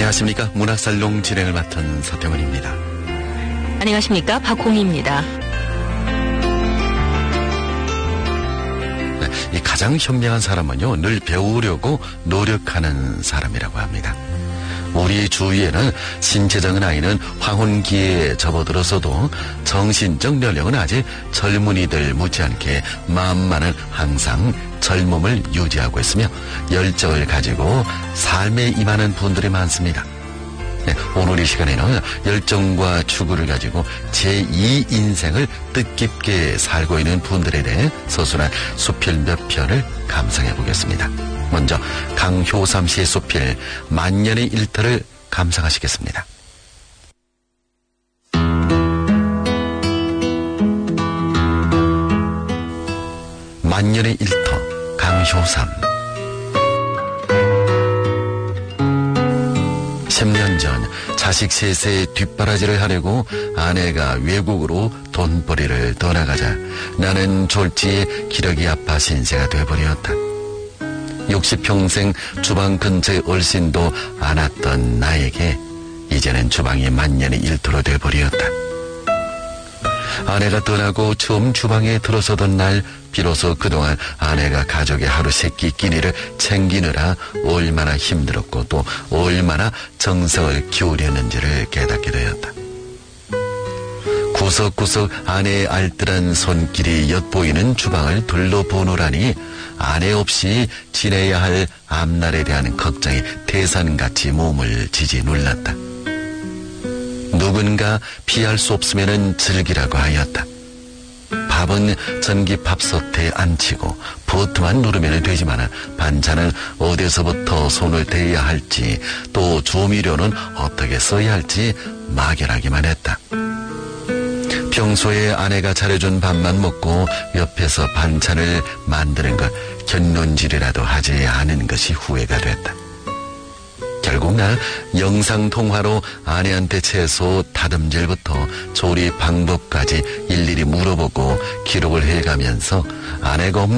안녕하십니까. 문학살롱 진행을 맡은 서태원입니다. 안녕하십니까. 박홍희입니다. 네, 이 가장 현명한 사람은요, 늘 배우려고 노력하는 사람이라고 합니다. 우리 주위에는 신체적인 나이는 황혼기에 접어들어서도 정신적 연령은 아직 젊은이들 못지않게 마음만은 항상 젊음을 유지하고 있으며 열정을 가지고 삶에 임하는 분들이 많습니다. 네, 오늘 이 시간에는 열정과 추구를 가지고 제2 인생을 뜻깊게 살고 있는 분들에 대해 서술한 수필 몇 편을 감상해 보겠습니다. 먼저 강효삼 씨의 수필 만년의 일터를 감상하시겠습니다. 만년의 일터 강효삼. 10년 전 자식 셋의 뒷바라지를 하려고 아내가 외국으로 돈벌이를 떠나가자 나는 졸지에 기력이 아파 신세가 되어버렸다. 60평생 주방 근처에 얼씬도 않았던 나에게 이제는 주방이 만년의 일터로 되어버렸다. 아내가 떠나고 처음 주방에 들어서던 날 비로소 그동안 아내가 가족의 하루 세끼 끼니를 챙기느라 얼마나 힘들었고 또 얼마나 정성을 기울였는지를 깨닫게 되었다. 구석구석 아내의 알뜰한 손길이 엿보이는 주방을 둘러보노라니 아내 없이 지내야 할 앞날에 대한 걱정이 태산같이 몸을 지지 눌렀다. 누군가 피할 수 없으면 즐기라고 하였다. 밥은 전기 밥솥에 안 치고 버튼만 누르면 되지만 반찬은 어디서부터 손을 대야 할지 또 조미료는 어떻게 써야 할지 막연하기만 했다. 평소에 아내가 차려준 밥만 먹고 옆에서 반찬을 만드는 것 곁눈질이라도 하지 않은 것이 후회가 됐다. 결국 나 영상통화로 아내한테 채소 다듬질부터 조리 방법까지 일일이 물어보고 기록을 해가면서 아내가 없는